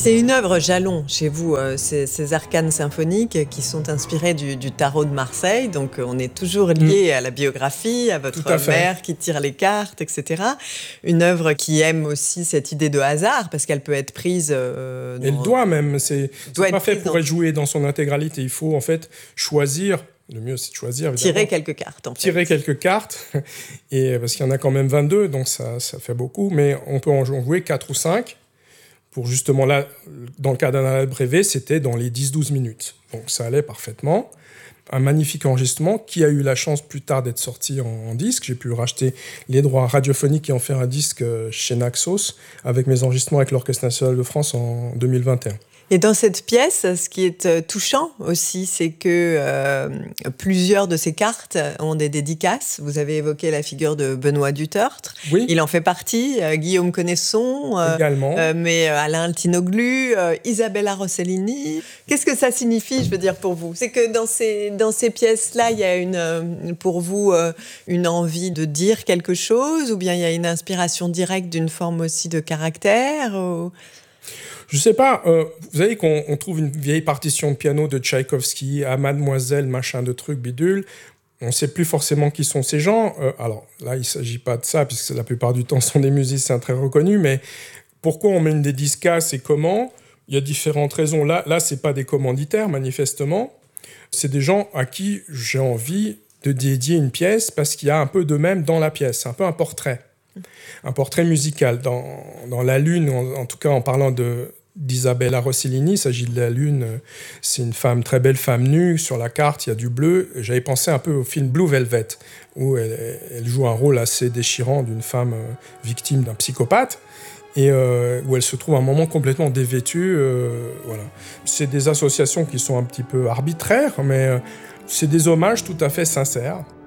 C'est une œuvre jalon chez vous, ces arcanes symphoniques qui sont inspirées du tarot de Marseille. Donc, on est toujours lié à la biographie, à votre Tout à fait. mère qui tire les cartes, et cetera. Une œuvre qui aime aussi cette idée de hasard, parce qu'elle peut être prise Elle doit même, c'est doit pas être fait prise pour être joué dans son intégralité. Il faut en fait choisir. Le mieux, c'est de choisir. Évidemment. tirer quelques cartes, en fait. Tirer quelques cartes, et, parce qu'il y en a quand même 22, donc ça fait beaucoup. Mais on peut en jouer 4 ou 5. Pour justement, là, dans le cas d'un brevet, c'était dans les 10-12 minutes. Donc ça allait parfaitement. Un magnifique enregistrement qui a eu la chance plus tard d'être sorti en disque. J'ai pu racheter les droits radiophoniques et en faire un disque chez Naxos avec mes enregistrements avec l'Orchestre National de France en 2021. Et dans cette pièce, ce qui est touchant aussi, c'est que plusieurs de ces cartes ont des dédicaces. Vous avez évoqué la figure de Benoît Dutertre. Oui. Il en fait partie. Guillaume Connaisson. Également. Mais Alain Altinoglu, Isabella Rossellini. Qu'est-ce que ça signifie, je veux dire, pour vous ? C'est que dans ces pièces-là, il y a pour vous une envie de dire quelque chose, ou bien il y a une inspiration directe d'une forme aussi de caractère ou... Je sais pas, vous savez qu'on trouve une vieille partition de piano de Tchaïkovski à Mademoiselle, machin de truc, bidule. On ne sait plus forcément qui sont ces gens. Alors là, il ne s'agit pas de ça, puisque la plupart du temps, ce sont des musiciens très reconnus. Mais pourquoi on met des discasses et comment ? Il y a différentes raisons. Là, ce n'est pas des commanditaires, manifestement. C'est des gens à qui j'ai envie de dédier une pièce, parce qu'il y a un peu d'eux-mêmes dans la pièce. C'est un peu un portrait musical. Dans La Lune, en tout cas en parlant d'Isabella Rossellini, il s'agit de La Lune, c'est une femme, très belle femme nue, sur la carte il y a du bleu. J'avais pensé un peu au film Blue Velvet, où elle joue un rôle assez déchirant d'une femme victime d'un psychopathe, et où elle se trouve à un moment complètement dévêtue. Voilà. C'est des associations qui sont un petit peu arbitraires, mais c'est des hommages tout à fait sincères.